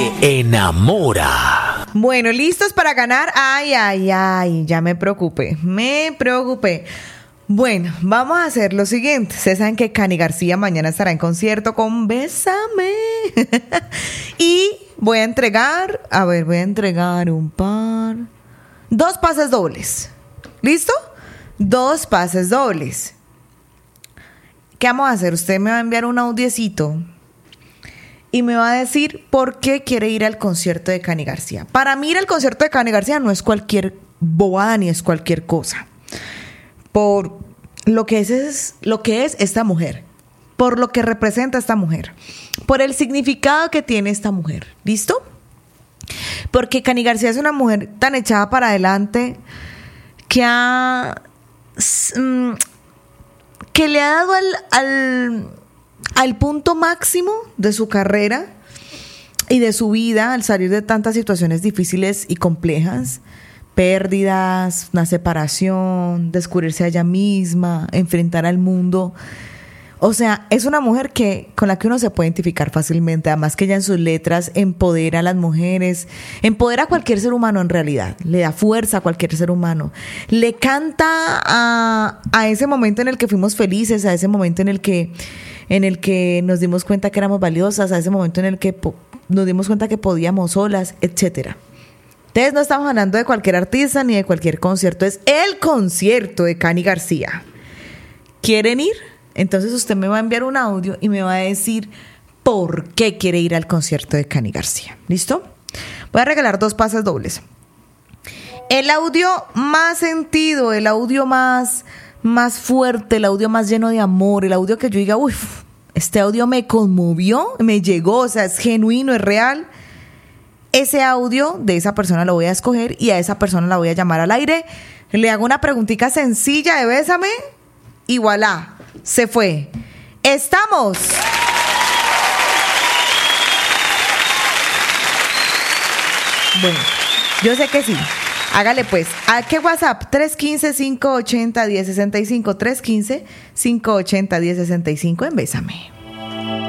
te enamora. Bueno, ¿listos para ganar? Ay, ya me preocupé. Bueno, vamos a hacer lo siguiente. Ustedes saben que Cani García mañana estará en concierto con Bésame. Y voy a entregar dos pases dobles. ¿Listo? 2 pases dobles. ¿Qué vamos a hacer? Usted me va a enviar un audiecito y me va a decir por qué quiere ir al concierto de Cani García. Para mí ir al concierto de Cani García no es cualquier bobada ni es cualquier cosa. Por lo que es esta mujer, por lo que representa esta mujer, por el significado que tiene esta mujer. ¿Listo? Porque Cani García es una mujer tan echada para adelante que le ha dado al punto máximo de su carrera y de su vida al salir de tantas situaciones difíciles y complejas, pérdidas, una separación, descubrirse a ella misma, enfrentar al mundo. O sea, es una mujer con la que uno se puede identificar fácilmente. Además que ella en sus letras empodera a las mujeres, empodera a cualquier ser humano en realidad, le da fuerza a cualquier ser humano. Le canta a ese momento en el que fuimos felices, a ese momento en el que nos dimos cuenta que éramos valiosas, a ese momento en el que nos dimos cuenta que podíamos solas, etcétera. Entonces no estamos hablando de cualquier artista ni de cualquier concierto, es el concierto de Cani García. ¿Quieren ir? Entonces usted me va a enviar un audio y me va a decir por qué quiere ir al concierto de Cani García. ¿Listo? Voy a regalar 2 pases dobles. El audio más sentido, el audio más fuerte, el audio más lleno de amor, el audio que yo diga, uff, este audio me conmovió, me llegó, o sea, es genuino, es real. Ese audio de esa persona lo voy a escoger y a esa persona la voy a llamar al aire. Le hago una preguntita sencilla de Bésame y voilà. Se fue. ¡Estamos! Bueno, yo sé que sí. Hágale pues. ¿A qué WhatsApp? 315-580-1065. 315-580-1065 en Bésame.